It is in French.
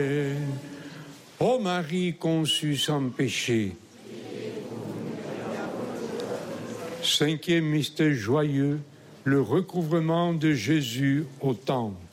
Ô Marie conçue sans péché. Cinquième mystère joyeux, le recouvrement de Jésus au temple.